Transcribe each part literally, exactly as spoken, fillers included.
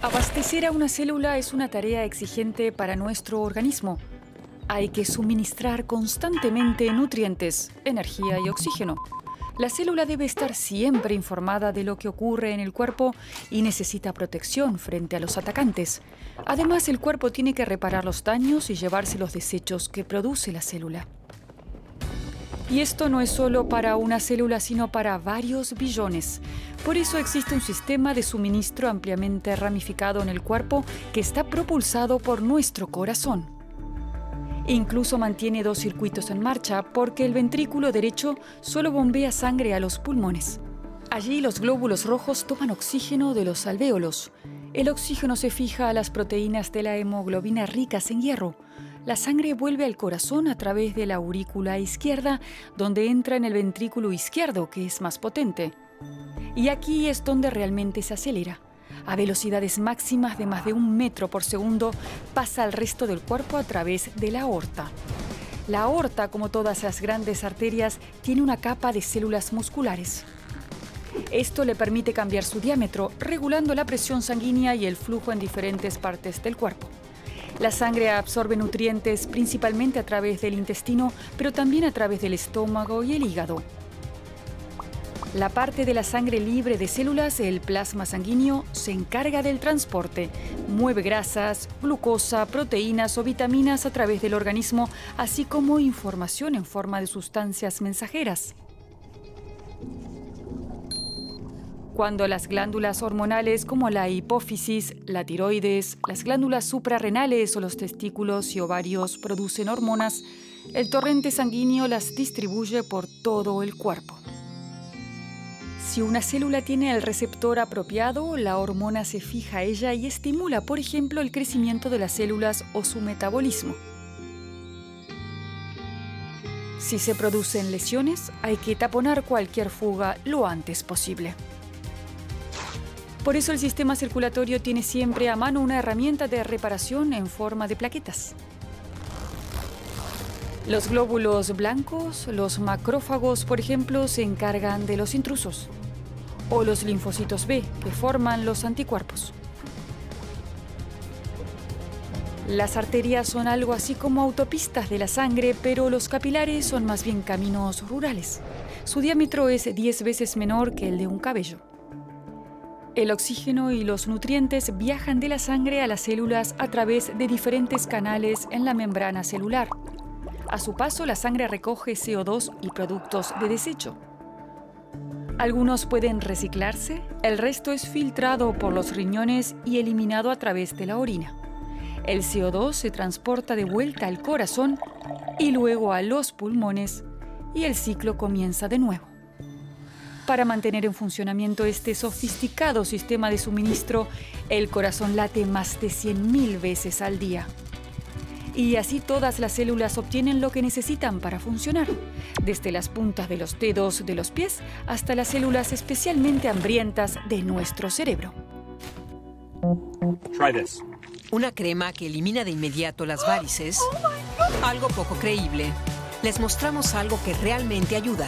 Abastecer a una célula es una tarea exigente para nuestro organismo. Hay que suministrar constantemente nutrientes, energía y oxígeno. La célula debe estar siempre informada de lo que ocurre en el cuerpo y necesita protección frente a los atacantes. Además, el cuerpo tiene que reparar los daños y llevarse los desechos que produce la célula. Y esto no es solo para una célula, sino para varios billones. Por eso existe un sistema de suministro ampliamente ramificado en el cuerpo que está propulsado por nuestro corazón. Incluso mantiene dos circuitos en marcha porque el ventrículo derecho solo bombea sangre a los pulmones. Allí los glóbulos rojos toman oxígeno de los alvéolos. El oxígeno se fija a las proteínas de la hemoglobina ricas en hierro. La sangre vuelve al corazón a través de la aurícula izquierda, donde entra en el ventrículo izquierdo, que es más potente. Y aquí es donde realmente se acelera. A velocidades máximas de más de un metro por segundo, pasa al resto del cuerpo a través de la aorta. La aorta, como todas las grandes arterias, tiene una capa de células musculares. Esto le permite cambiar su diámetro, regulando la presión sanguínea y el flujo en diferentes partes del cuerpo. La sangre absorbe nutrientes principalmente a través del intestino, pero también a través del estómago y el hígado. La parte de la sangre libre de células, el plasma sanguíneo, se encarga del transporte. Mueve grasas, glucosa, proteínas o vitaminas a través del organismo, así como información en forma de sustancias mensajeras. Cuando las glándulas hormonales como la hipófisis, la tiroides, las glándulas suprarrenales o los testículos y ovarios producen hormonas, el torrente sanguíneo las distribuye por todo el cuerpo. Si una célula tiene el receptor apropiado, la hormona se fija a ella y estimula, por ejemplo, el crecimiento de las células o su metabolismo. Si se producen lesiones, hay que taponar cualquier fuga lo antes posible. Por eso el sistema circulatorio tiene siempre a mano una herramienta de reparación en forma de plaquetas. Los glóbulos blancos, los macrófagos, por ejemplo, se encargan de los intrusos. O los linfocitos B, que forman los anticuerpos. Las arterias son algo así como autopistas de la sangre, pero los capilares son más bien caminos rurales. Su diámetro es diez veces menor que el de un cabello. El oxígeno y los nutrientes viajan de la sangre a las células a través de diferentes canales en la membrana celular. A su paso, la sangre recoge C O dos y productos de desecho. Algunos pueden reciclarse, el resto es filtrado por los riñones y eliminado a través de la orina. El C O dos se transporta de vuelta al corazón y luego a los pulmones, y el ciclo comienza de nuevo. Para mantener en funcionamiento este sofisticado sistema de suministro, el corazón late más de cien mil veces al día. Y así todas las células obtienen lo que necesitan para funcionar, desde las puntas de los dedos de los pies hasta las células especialmente hambrientas de nuestro cerebro. Try this. Una crema que elimina de inmediato las varices. Algo poco creíble. Les mostramos algo que realmente ayuda.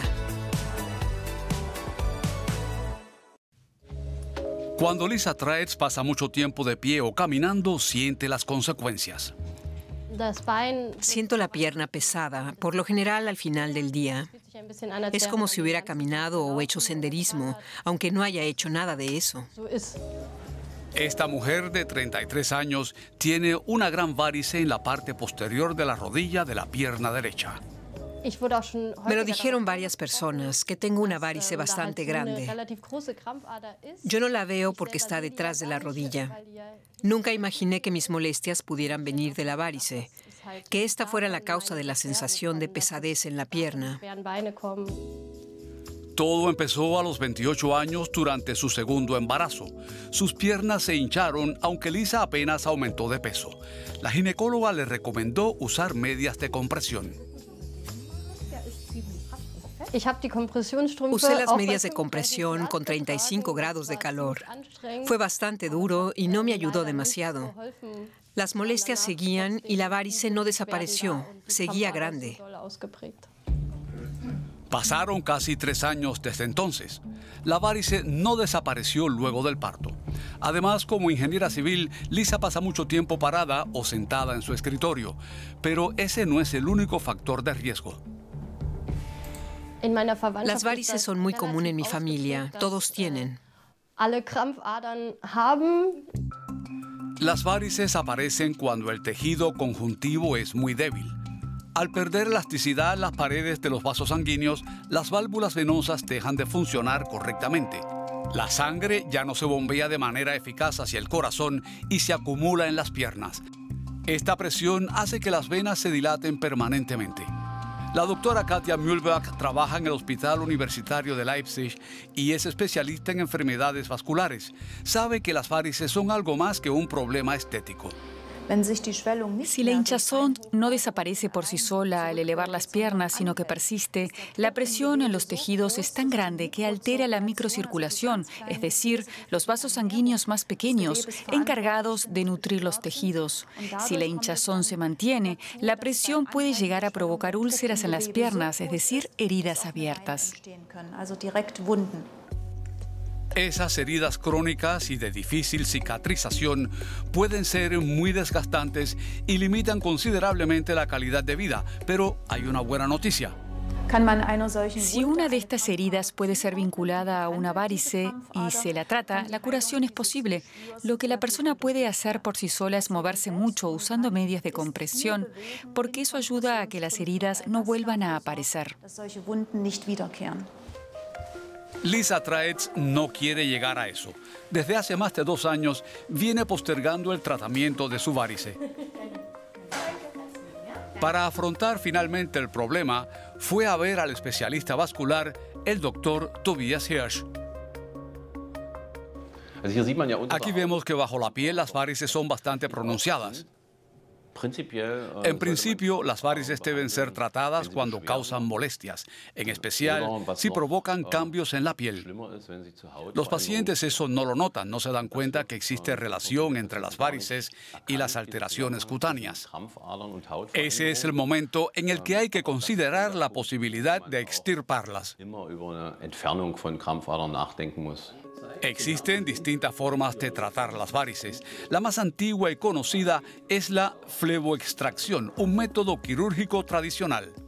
Cuando Lisa Traetz pasa mucho tiempo de pie o caminando, siente las consecuencias. Siento la pierna pesada, por lo general al final del día. Es como si hubiera caminado o hecho senderismo, aunque no haya hecho nada de eso. Esta mujer de treinta y tres años tiene una gran varice en la parte posterior de la rodilla de la pierna derecha. Me lo dijeron varias personas, que tengo una varice bastante grande. Yo no la veo porque está detrás de la rodilla. Nunca imaginé que mis molestias pudieran venir de la varice, que esta fuera la causa de la sensación de pesadez en la pierna. Todo empezó a los veintiocho años durante su segundo embarazo. Sus piernas se hincharon, aunque Lisa apenas aumentó de peso. La ginecóloga le recomendó usar medias de compresión. Usé las medias de compresión con treinta y cinco grados de calor. Fue bastante duro y no me ayudó demasiado. Las molestias seguían y la varice no desapareció, seguía grande. Pasaron casi tres años desde entonces. La varice no desapareció luego del parto. Además, como ingeniera civil, Lisa pasa mucho tiempo parada o sentada en su escritorio, pero ese no es el único factor de riesgo. Las varices son muy comunes en mi familia, todos tienen. Las varices aparecen cuando el tejido conjuntivo es muy débil. Al perder elasticidad en las paredes de los vasos sanguíneos, las válvulas venosas dejan de funcionar correctamente. La sangre ya no se bombea de manera eficaz hacia el corazón y se acumula en las piernas. Esta presión hace que las venas se dilaten permanentemente. La doctora Katja Mühlbach trabaja en el Hospital Universitario de Leipzig y es especialista en enfermedades vasculares. Sabe que las varices son algo más que un problema estético. Si la hinchazón no desaparece por sí sola al elevar las piernas, sino que persiste, la presión en los tejidos es tan grande que altera la microcirculación, es decir, los vasos sanguíneos más pequeños, encargados de nutrir los tejidos. Si la hinchazón se mantiene, la presión puede llegar a provocar úlceras en las piernas, es decir, heridas abiertas. Esas heridas crónicas y de difícil cicatrización pueden ser muy desgastantes y limitan considerablemente la calidad de vida, pero hay una buena noticia. Si una de estas heridas puede ser vinculada a una varice y se la trata, la curación es posible. Lo que la persona puede hacer por sí sola es moverse mucho usando medias de compresión, porque eso ayuda a que las heridas no vuelvan a aparecer. Lisa Traetz no quiere llegar a eso. Desde hace más de dos años viene postergando el tratamiento de su varice. Para afrontar finalmente el problema, fue a ver al especialista vascular, el doctor Tobias Hirsch. Aquí vemos que bajo la piel las varices son bastante pronunciadas. En principio, las varices deben ser tratadas cuando causan molestias, en especial si provocan cambios en la piel. Los pacientes eso no lo notan, no se dan cuenta que existe relación entre las varices y las alteraciones cutáneas. Ese es el momento en el que hay que considerar la posibilidad de extirparlas. Existen distintas formas de tratar las varices. La más antigua y conocida es la fleboextracción, un método quirúrgico tradicional.